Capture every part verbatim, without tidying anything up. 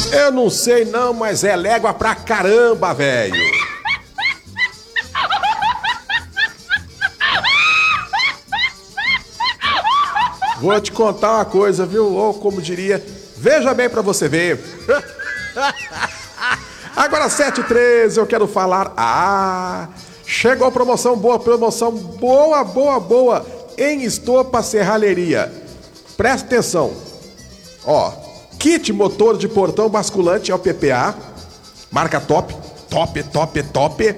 Eu não sei não, mas é légua pra caramba, velho. Vou te contar uma coisa, viu? Ou como diria, veja bem pra você ver. Agora sete e treze, eu quero falar. Ah, chegou a promoção boa, promoção boa, boa, boa em Estopa Serralheria. Presta atenção. Ó, kit motor de portão basculante é o P P A. Marca top, top, top, top.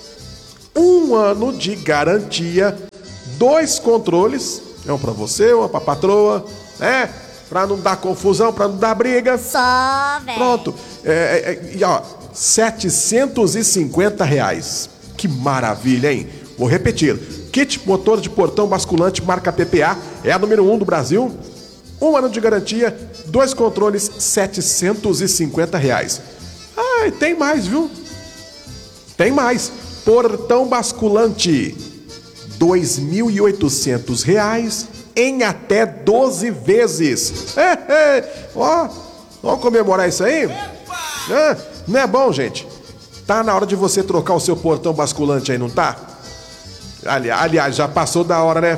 Um ano de garantia. Dois controles. É um pra você, um pra patroa, né? Pra não dar confusão, pra não dar briga. Só, velho. Pronto. É, é, e ó, setecentos e cinquenta reais. Que maravilha, hein? Vou repetir. Kit motor de portão basculante marca P P A. É a número um do Brasil. Um ano de garantia. Dois controles, setecentos e cinquenta reais. Ah, e tem mais, viu? Tem mais. Portão basculante. dois mil e oitocentos reais em até doze vezes. É, é. Ó, vamos comemorar isso aí? É, não é bom, gente? Tá na hora de você trocar o seu portão basculante aí, não tá? Ali, aliás, já passou da hora, né?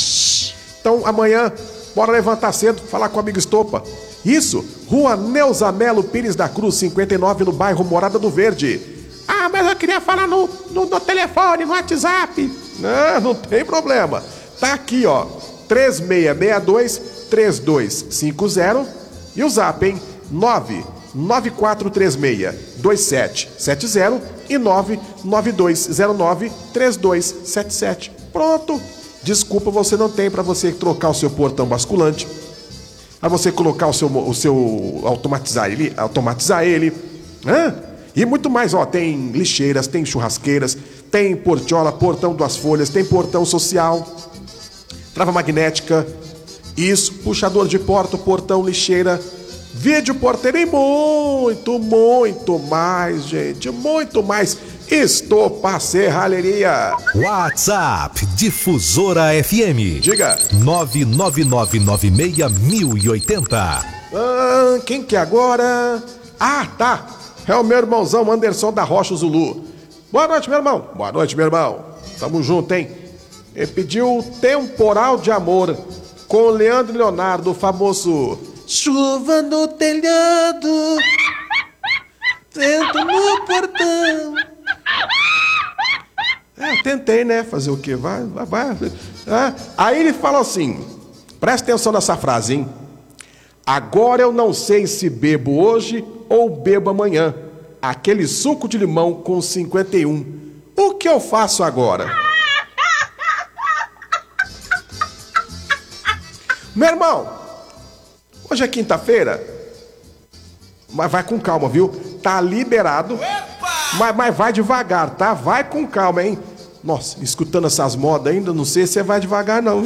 Então, amanhã, bora levantar cedo, falar com o amigo Estopa. Isso, Rua Neuza Melo Pires da Cruz, cinquenta e nove, no bairro Morada do Verde. Ah, mas eu queria falar no, no, no telefone, no WhatsApp. Não, não tem problema. Tá aqui, ó. três seis seis dois, três dois cinco zero. E o zap, hein? nove nove quatro três seis, dois sete sete zero e nove nove dois zero nove, três dois sete sete. Pronto. Desculpa, você não tem para você trocar o seu portão basculante. Para você colocar o seu, o seu automatizar ele, automatizar ele. Hã? E muito mais, ó, tem lixeiras, tem churrasqueiras, tem portiola, portão duas folhas, tem portão social, trava magnética, isso, puxador de porta, portão, lixeira, vídeo porteiro e muito, muito mais, gente, muito mais. Estopa Serralheria. WhatsApp Difusora F M. Diga. nove nove nove nove seis mil e oitenta. Ah, quem que é agora? Ah, tá. É o meu irmãozão Anderson da Rocha Zulu. Boa noite, meu irmão. Boa noite, meu irmão. Tamo junto, hein? Ele pediu Temporal de Amor com Leandro e Leonardo, o famoso Chuva no telhado, vento no portão. É, eu tentei, né? Fazer o quê? Vai, vai, vai. Ah, aí ele fala assim, presta atenção nessa frase, hein? Agora eu não sei se bebo hoje ou bebo amanhã. Aquele suco de limão com cinquenta e um. O que eu faço agora? Meu irmão, hoje é quinta-feira, mas vai com calma, viu? Tá liberado, mas, mas vai devagar, tá? Vai com calma, hein? Nossa, escutando essas modas ainda, não sei se você vai devagar, não.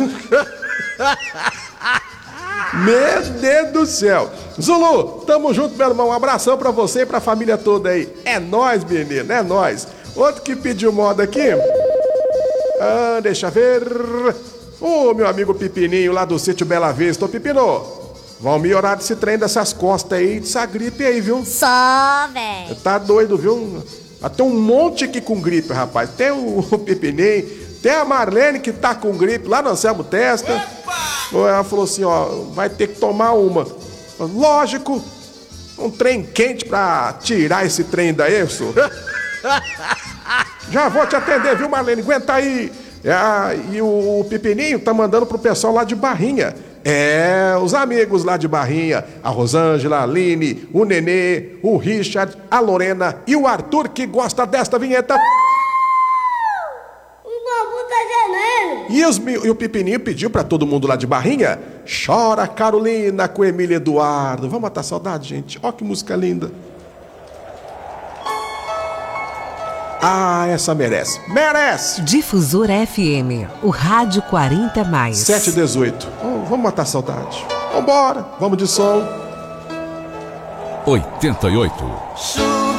Meu Deus do céu. Zulu, tamo junto, meu irmão. Um abração pra você e pra família toda aí. É nóis, menino, é nóis. Outro que pediu moda aqui. Ah, deixa ver. Ô, meu amigo Pipininho lá do sítio Bela Vista. Ô, Pipino, vão melhorar desse trem dessas costas aí, dessa gripe aí, viu? Só, velho. Tá doido, viu? Tem um monte aqui com gripe, rapaz. Tem o, o Pipininho, tem a Marlene que tá com gripe lá no Anselmo Testa. Epa! Ela falou assim, ó, vai ter que tomar uma. Lógico, um trem quente pra tirar esse trem daí, senhor. Já vou te atender, viu, Marlene? Aguenta aí. É, e o, o Pipininho tá mandando pro pessoal lá de Barrinha. É, os amigos lá de Barrinha, a Rosângela, a Aline, o Nenê, o Richard, a Lorena e o Arthur, que gosta desta vinheta. O bambu tá gemendo. E, os, e o Pipininho pediu pra todo mundo lá de Barrinha. Chora Carolina com Emília Eduardo. Vamos matar a saudade, gente. Ó que música linda. Ah, essa merece. Merece! Difusora F M, o rádio quarenta mais. sete e dezoito. Oh, vamos matar a saudade. Vambora, vamos de som. oitenta e oito.